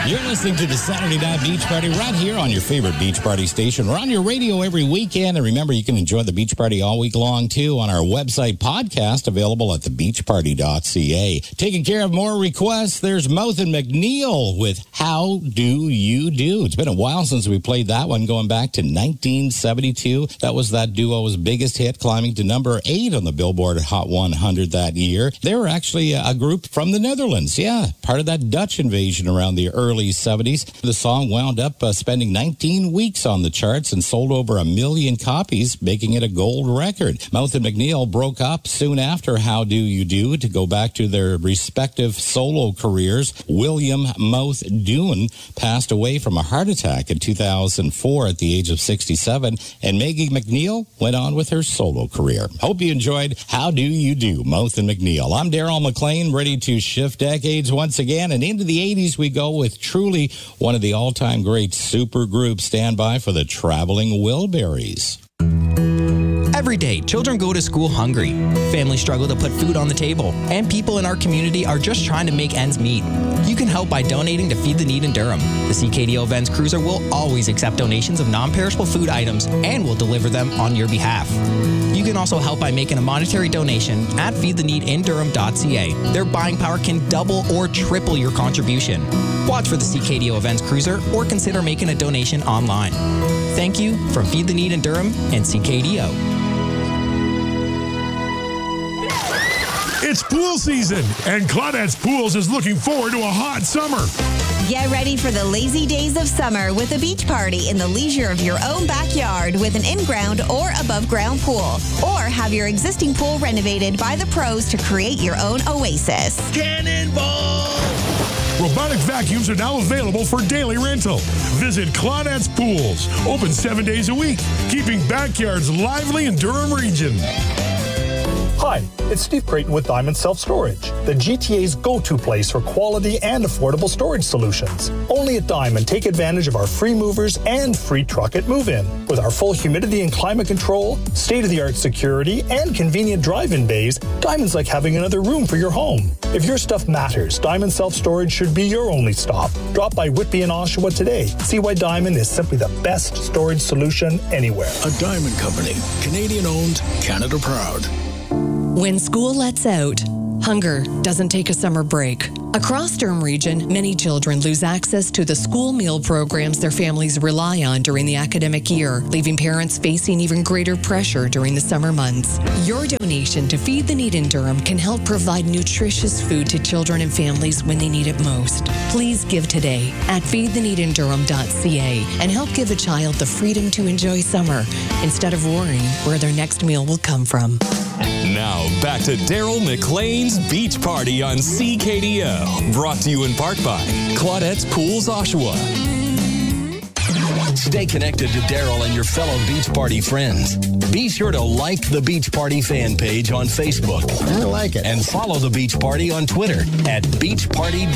You're listening to the Saturday Night Beach Party right here on your favorite beach party station. We're on your radio every weekend. And remember, you can enjoy the beach party all week long, too, on our website podcast, available at thebeachparty.ca. Taking care of more requests, there's Mouth and McNeil with How Do You Do? It's been a while since we played that one, going back to 1972. That was that duo's biggest hit, climbing to number 8 on the Billboard Hot 100 that year. They were actually a group from the Netherlands, part of that Dutch invasion around the early 70s. The song wound up spending 19 weeks on the charts and sold over 1 million copies, making it a gold record. Mouth and McNeil broke up soon after How Do You Do to go back to their respective solo careers. William Mouth Dune passed away from a heart attack in 2004 at the age of 67, and Maggie McNeil went on with her solo career. Hope you enjoyed How Do You Do, Mouth and McNeil. I'm Daryl McLean, ready to shift decades once again, and into the 80s we go with truly one of the all-time great super groups. Stand by for the Traveling Wilburys. Every day, children go to school hungry. Families struggle to put food on the table, and people in our community are just trying to make ends meet. You can help by donating to Feed the Need in Durham. The CKDO Events Cruiser will always accept donations of non-perishable food items and will deliver them on your behalf. You can also help by making a monetary donation at feedtheneedindurham.ca. Their buying power can double or triple your contribution. Watch for the CKDO Events Cruiser or consider making a donation online. Thank you from Feed the Need in Durham and CKDO. It's pool season, and Claudette's Pools is looking forward to a hot summer. Get ready for the lazy days of summer with a beach party in the leisure of your own backyard with an in-ground or above-ground pool. Or have your existing pool renovated by the pros to create your own oasis. Cannonball! Robotic vacuums are now available for daily rental. Visit Claudette's Pools, open 7 days a week, keeping backyards lively in Durham region. Hi, it's Steve Creighton with Diamond Self-Storage, the GTA's go-to place for quality and affordable storage solutions. Only at Diamond, take advantage of our free movers and free truck at move-in. With our full humidity and climate control, state-of-the-art security, and convenient drive-in bays, Diamond's like having another room for your home. If your stuff matters, Diamond Self-Storage should be your only stop. Drop by Whitby and Oshawa today. See why Diamond is simply the best storage solution anywhere. A Diamond Company, Canadian-owned, Canada proud. When school lets out, hunger doesn't take a summer break. Across Durham Region, many children lose access to the school meal programs their families rely on during the academic year, leaving parents facing even greater pressure during the summer months. Your donation to Feed the Need in Durham can help provide nutritious food to children and families when they need it most. Please give today at feedtheneedindurham.ca and help give a child the freedom to enjoy summer instead of worrying where their next meal will come from. Now, back to Daryl McLean's Beach Party on CKDO. Brought to you in part by Claudette's Pools, Oshawa. Stay connected to Daryl and your fellow Beach Party friends. Be sure to like the Beach Party fan page on Facebook. I like it. And follow the Beach Party on Twitter at Beach Party